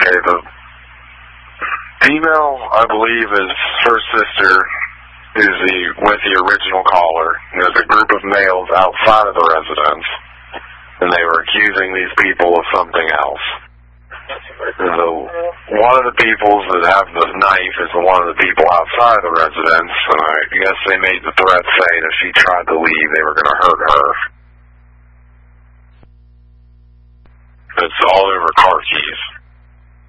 Okay, the female, I believe, is her sister, is with the original caller. There's a group of males outside of the residence, and they were accusing these people of something else. One of the people that have the knife is one of the people outside the residence, and I guess they made the threat saying if she tried to leave, they were going to hurt her. It's all over car keys.